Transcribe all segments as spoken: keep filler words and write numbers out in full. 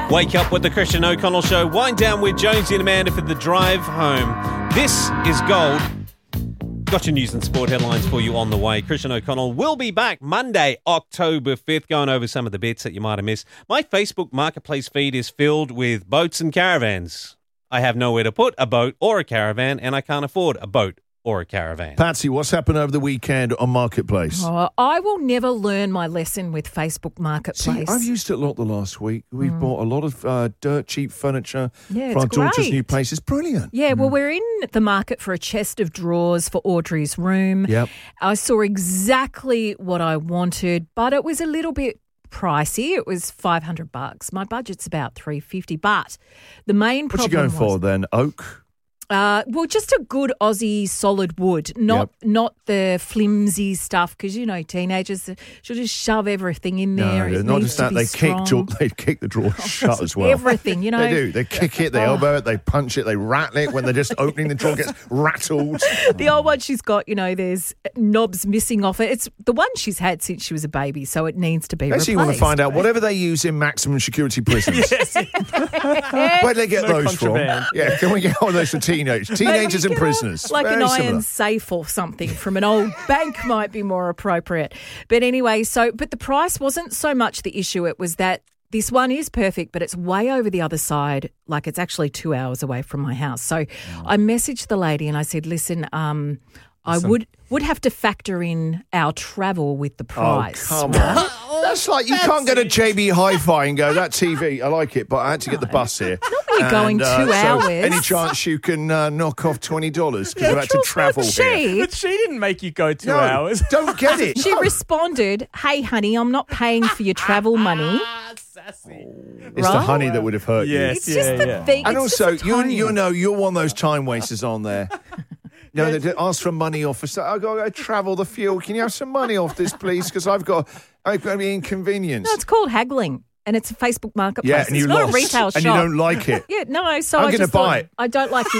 Wake up with the Christian O'Connell Show. Wind down with Jonesy and Amanda for the drive home. This is Gold. Got your news and sport headlines for you on the way. Christian O'Connell will be back Monday, October fifth, going over some of the bits that you might have missed. My Facebook Marketplace feed is filled with boats and caravans. I have nowhere to put a boat or a caravan, and I can't afford a boat or a caravan. Patsy, what's happened over the weekend on Marketplace? Oh, I will never learn my lesson with Facebook Marketplace. See, I've used it a lot the last week. We've mm. bought a lot of uh, dirt cheap furniture yeah, for our it's daughter's great. new place. It's brilliant. Yeah, mm. well, we're in the market for a chest of drawers for Audrey's room. Yep. I saw exactly what I wanted, but it was a little bit pricey. It was five hundred bucks. My budget's about three fifty, but the main problem What you going was, for then? Oak? Uh, well, just a good Aussie solid wood, not Yep. not the flimsy stuff, because, you know, teenagers should just shove everything in there. No, It not needs just to that. be They kick, strong. they kick the drawer shut as well. Everything, you know. They do. They kick it, they Oh. elbow it, they punch it, they rattle it. When they're just opening the drawer, it gets rattled. The old one she's got, you know, there's knobs missing off it. It's the one she's had since she was a baby, so it needs to be Actually, replaced. you want to find out whatever they use in maximum security prisons. Where do they get No those contraband. from? Yeah, can we get one of those for teenagers? Teenagers and Maybe, you know, prisoners. Like Very an similar. iron safe or something from an old bank might be more appropriate. But anyway, so, but the price wasn't so much the issue. It was that this one is perfect, but it's way over the other side. Like, it's actually two hours away from my house. So I messaged the lady and I said, listen, um, I Some- would would have to factor in our travel with the price. Oh, come on. That's like, you can't go to J B Hi-Fi and go, that T V, I like it, but I had to get the bus here. Not me going And, uh, two so hours. Any chance you can uh, knock off twenty dollars because you had to travel She, here? But she didn't make you go two No, hours. don't get it. she responded, hey, honey, I'm not paying for your travel money. Sassy. It's the Right? honey that would have hurt you. Yes. It's just Yeah, the yeah. thing. And it's also, just the you timing. you know, you're one of those time wasters on there. You know, they ask for money off. For, I've got to travel the fuel. Can you have some money off this, please? Because I've got, I've got to be inconvenienced. No, it's called haggling, and it's a Facebook Marketplace. Yeah, and it's you not lost, a retail and shop. you don't like it. Yeah, no. So I'm I gonna just buy thought, it. I don't like it.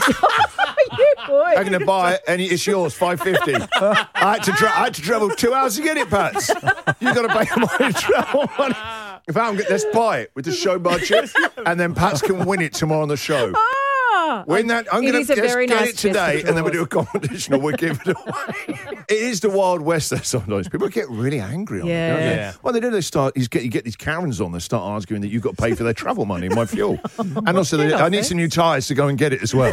You would. I'm going to buy it, and it's yours, five fifty. I had to tra- I had to travel two hours to get it, Pats. You've got to pay my travel money. In fact, I'm gonna, let's buy it with the show budget, and then Pats can win it tomorrow on the show. Ah, Win that. I'm it going is to a just very get nice it today, chest of and then we do a drawers. competition, or we give it away. It is the Wild West there sometimes. People get really angry on Yeah. it, don't they? Yeah. Well, they do. They start. You get, you get these Karens on. They start arguing that you've got to pay for their travel money and my fuel. And also, they, I need some new tyres to go and get it as well.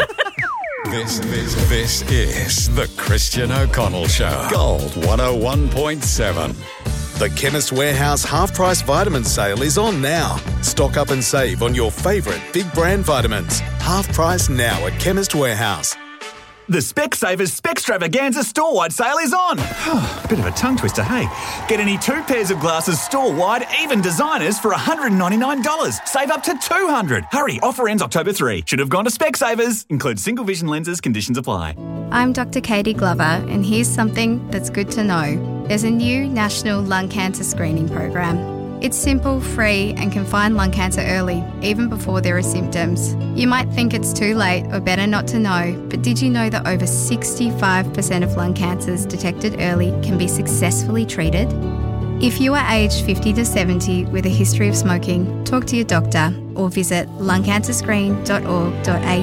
This, this, this is the Christian O'Connell Show. Gold one oh one point seven. The Chemist Warehouse half-price vitamin sale is on now. Stock up and save on your favourite big brand vitamins. Half price now at Chemist Warehouse. The Specsavers Spextravaganza store-wide sale is on. Bit of a tongue twister, hey? Get any two pairs of glasses store-wide, even designers, for one hundred ninety-nine dollars. Save up to two hundred dollars. Hurry, offer ends October third. Should have gone to Specsavers. Includes single vision lenses, conditions apply. I'm Doctor Katie Glover, and here's something that's good to know. There's a new national lung cancer screening program. It's simple, free, and can find lung cancer early, even before there are symptoms. You might think it's too late or better not to know, but did you know that over sixty-five percent of lung cancers detected early can be successfully treated? If you are aged fifty to seventy with a history of smoking, talk to your doctor or visit lung cancer screen dot org dot a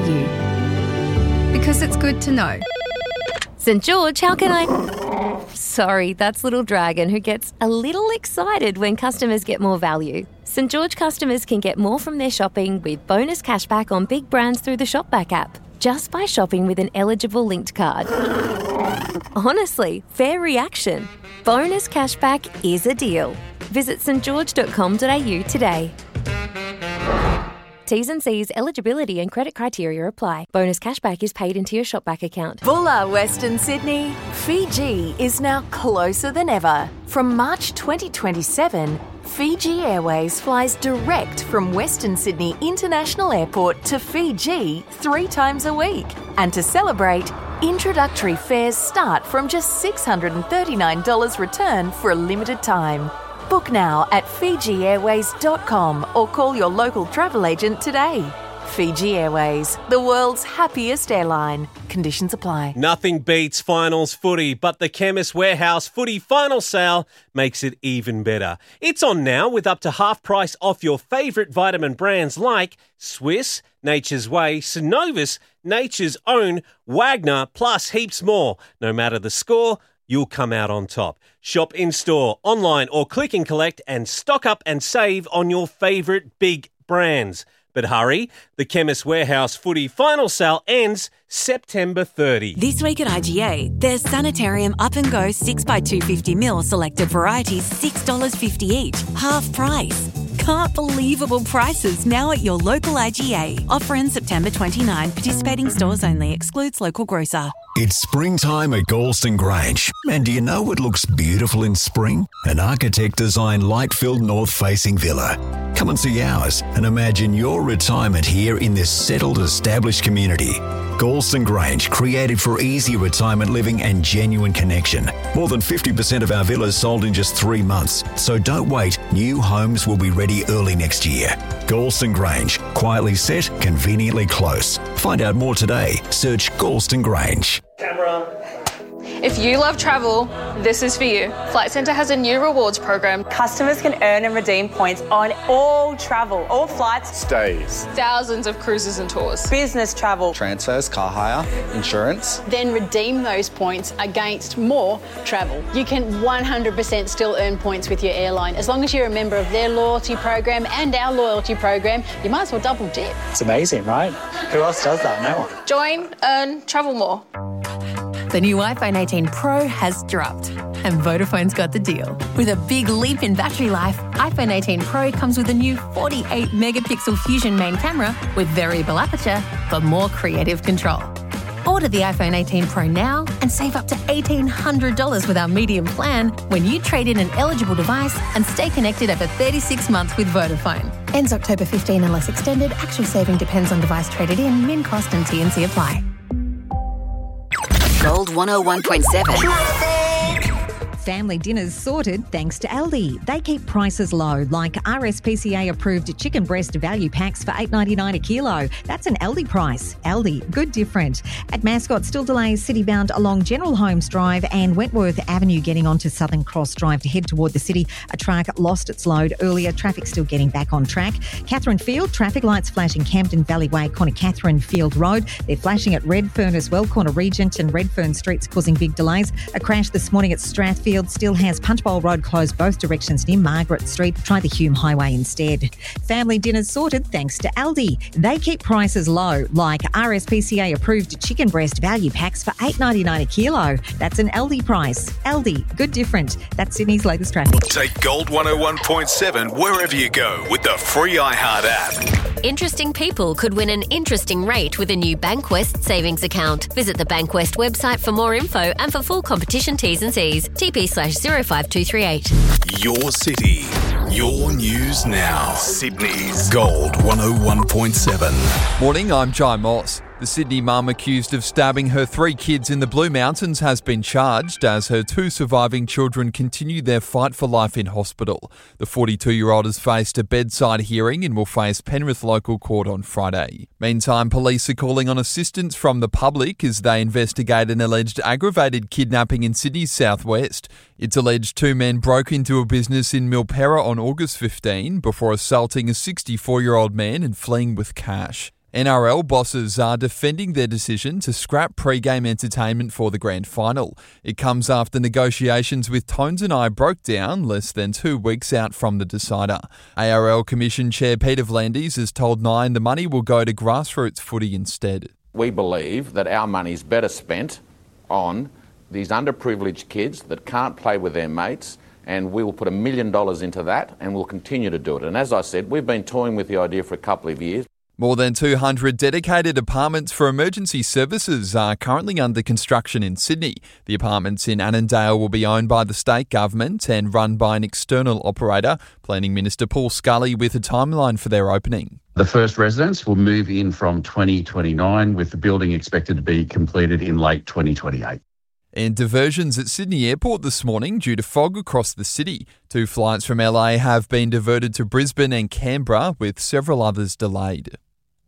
u. Because it's good to know. St George, how can I... Sorry, that's Little Dragon, who gets a little excited when customers get more value. St George customers can get more from their shopping with bonus cashback on big brands through the Shopback app, just by shopping with an eligible linked card. Honestly, fair reaction. Bonus cashback is a deal. Visit st george dot com dot a u today. T's and C's, eligibility and credit criteria apply. Bonus cashback is paid into your Shopback account. Bulla, Western Sydney. Fiji is now closer than ever. From March twenty twenty-seven, Fiji Airways flies direct from Western Sydney International Airport to Fiji three times a week. And to celebrate, introductory fares start from just six hundred thirty-nine dollars return for a limited time. Book now at fiji airways dot com or call your local travel agent today. Fiji Airways, the world's happiest airline. Conditions apply. Nothing beats finals footy, but the Chemist Warehouse footy final sale makes it even better. It's on now with up to half price off your favourite vitamin brands like Swiss, Nature's Way, Synovus, Nature's Own, Wagner, plus heaps more. No matter the score, you'll come out on top. Shop in-store, online or click and collect and stock up and save on your favourite big brands. But hurry, the Chemist Warehouse footy final sale ends September thirtieth. This week at I G A, there's Sanitarium Up and Go six by two hundred fifty milliliter selected varieties, six dollars fifty each, half price. Can't believable prices now at your local I G A. Offer in September twenty-ninth. Participating stores only. Excludes local grocer. It's springtime at Galston Grange. And do you know what looks beautiful in spring? An architect-designed light-filled north-facing villa. Come and see ours and imagine your retirement here in this settled, established community. Galston Grange, created for easy retirement living and genuine connection. More than fifty percent of our villas sold in just three months. So don't wait. New homes will be ready early next year. Galston Grange, quietly set, conveniently close. Find out more today. Search Galston Grange. Camera. If you love travel, this is for you. Flight Centre has a new rewards program. Customers can earn and redeem points on all travel, all flights, stays, thousands of cruises and tours, business travel, transfers, car hire, insurance. Then redeem those points against more travel. You can one hundred percent still earn points with your airline as long as you're a member of their loyalty program and our loyalty program. You might as well double dip. It's amazing, right? Who else does that? No one. Join, earn, travel more. The new iPhone eighteen Pro has dropped, and Vodafone's got the deal. With a big leap in battery life, iPhone eighteen Pro comes with a new forty-eight megapixel Fusion main camera with variable aperture for more creative control. Order the iPhone eighteen Pro now and save up to eighteen hundred dollars with our medium plan when you trade in an eligible device and stay connected over thirty-six months with Vodafone. Ends October fifteenth unless extended. Actual saving depends on device traded in. Min cost and T and C apply. Gold one oh one point seven. Family dinners sorted thanks to Aldi. They keep prices low, like R S P C A-approved chicken breast value packs for eight dollars ninety-nine a kilo. That's an Aldi price. Aldi, good different. At Mascot, still delays city-bound along General Holmes Drive and Wentworth Avenue getting onto Southern Cross Drive to head toward the city. A truck lost its load earlier. Traffic still getting back on track. Catherine Field, traffic lights flashing Camden Valley Way, corner Catherine Field Road. They're flashing at Redfern as well, corner Regent and Redfern Streets causing big delays. A crash this morning at Strathfield still has Punchbowl Road closed both directions near Margaret Street. Try the Hume Highway instead. Family dinners sorted thanks to Aldi. They keep prices low, like R S P C A-approved chicken breast value packs for eight dollars ninety-nine a kilo. That's an Aldi price. Aldi, good different. That's Sydney's latest traffic. Take Gold one oh one point seven wherever you go with the free iHeart app. Interesting people could win an interesting rate with a new Bankwest savings account. Visit the Bankwest website for more info and for full competition T's and C's. T P slash zero five two three eight. Your city, your news now. Sydney's Gold one oh one point seven. Morning, I'm Jai Moss. The Sydney mum accused of stabbing her three kids in the Blue Mountains has been charged as her two surviving children continue their fight for life in hospital. The forty-two-year-old has faced a bedside hearing and will face Penrith local court on Friday. Meantime, police are calling on assistance from the public as they investigate an alleged aggravated kidnapping in Sydney's southwest. It's alleged two men broke into a business in Milperra on August fifteenth before assaulting a sixty-four-year-old man and fleeing with cash. N R L bosses are defending their decision to scrap pre-game entertainment for the grand final. It comes after negotiations with Tones and I broke down less than two weeks out from the decider. A R L Commission Chair Peter V'landys has told Nine the money will go to grassroots footy instead. We believe that our money is better spent on these underprivileged kids that can't play with their mates, and we will put a million dollars into that and we'll continue to do it. And as I said, we've been toying with the idea for a couple of years. More than two hundred dedicated apartments for emergency services are currently under construction in Sydney. The apartments in Annandale will be owned by the state government and run by an external operator. Planning Minister Paul Scully with a timeline for their opening. The first residents will move in from twenty twenty-nine, with the building expected to be completed in late twenty twenty-eight. And diversions at Sydney Airport this morning due to fog across the city. Two flights from L A have been diverted to Brisbane and Canberra, with several others delayed.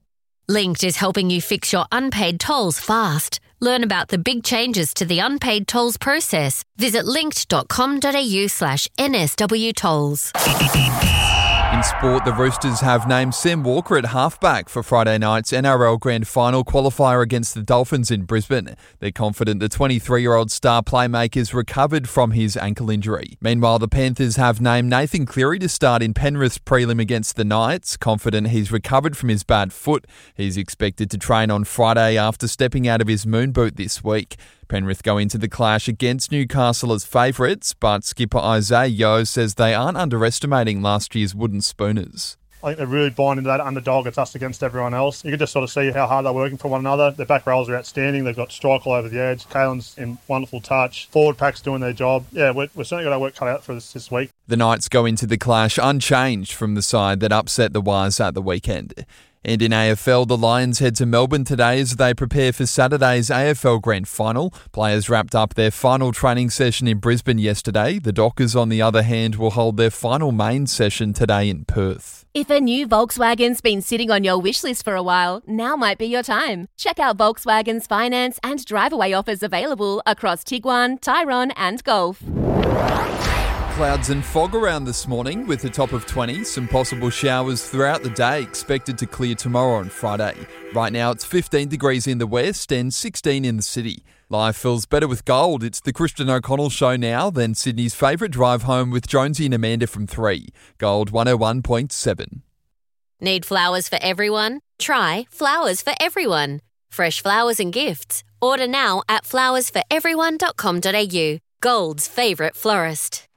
Linked is helping you fix your unpaid tolls fast. Learn about the big changes to the unpaid tolls process. Visit linkt.com.au slash NSW tolls. In sport, the Roosters have named Sam Walker at halfback for Friday night's N R L Grand Final qualifier against the Dolphins in Brisbane. They're confident the twenty-three-year-old star playmaker's recovered from his ankle injury. Meanwhile, the Panthers have named Nathan Cleary to start in Penrith's prelim against the Knights, confident he's recovered from his bad foot. He's expected to train on Friday after stepping out of his moon boot this week. Penrith go into the clash against Newcastle as favourites, but skipper Isaiah Yeo says they aren't underestimating last year's Wooden Spooners. I think they're really buying into that underdog. It's us against everyone else. You can just sort of see how hard they're working for one another. Their back rows are outstanding. They've got strike all over the edge. Kalen's in wonderful touch. Forward pack's doing their job. Yeah, we're, we're certainly got our work cut out for us this week. The Knights go into the clash unchanged from the side that upset the Wires at the weekend. And in A F L, the Lions head to Melbourne today as they prepare for Saturday's A F L Grand Final. Players wrapped up their final training session in Brisbane yesterday. The Dockers, on the other hand, will hold their final main session today in Perth. If a new Volkswagen's been sitting on your wish list for a while, now might be your time. Check out Volkswagen's finance and drive-away offers available across Tiguan, Tyrone and Golf. Clouds and fog around this morning with a top of twenty. Some possible showers throughout the day expected to clear tomorrow and Friday. Right now it's fifteen degrees in the west and sixteen in the city. Life feels better with gold. It's the Christian O'Connell Show now, then Sydney's favourite drive home with Jonesy and Amanda from three. Gold one oh one point seven. Need flowers for everyone? Try Flowers for Everyone. Fresh flowers and gifts. Order now at flowers for everyone dot com dot a u. Gold's favourite florist.